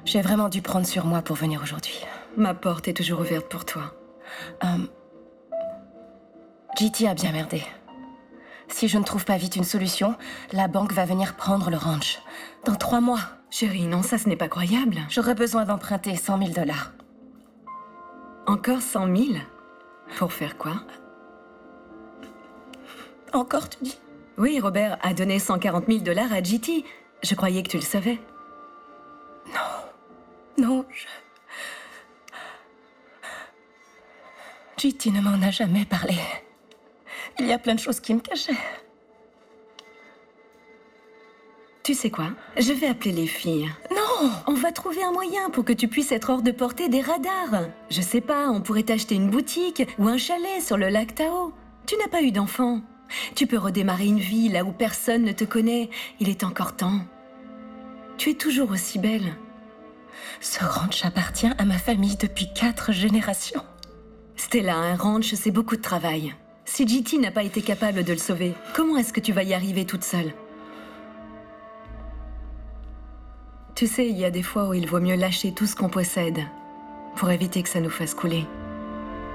J'ai vraiment dû prendre sur moi pour venir aujourd'hui. Ma porte est toujours ouverte pour toi. GT a bien merdé. Si je ne trouve pas vite une solution, la banque va venir prendre le ranch. Dans 3 mois. Chérie, non, ça ce n'est pas croyable. J'aurais besoin d'emprunter $100 000. Encore 100 000? Pour faire quoi? Encore, tu dis? Oui, Robert a donné 140 000 $ à GT. Je croyais que tu le savais. Non, GT ne m'en a jamais parlé. Il y a plein de choses qui me cachaient. Tu sais quoi? Je vais appeler les filles. Non! On va trouver un moyen pour que tu puisses être hors de portée des radars. Je sais pas, on pourrait t'acheter une boutique ou un chalet sur le lac Tao. Tu n'as pas eu d'enfant. Tu peux redémarrer une vie là où personne ne te connaît. Il est encore temps. Tu es toujours aussi belle. Ce ranch appartient à ma famille depuis 4 générations. Stella, un ranch, c'est beaucoup de travail. Si GT n'a pas été capable de le sauver, comment est-ce que tu vas y arriver toute seule? Tu sais, il y a des fois où il vaut mieux lâcher tout ce qu'on possède pour éviter que ça nous fasse couler.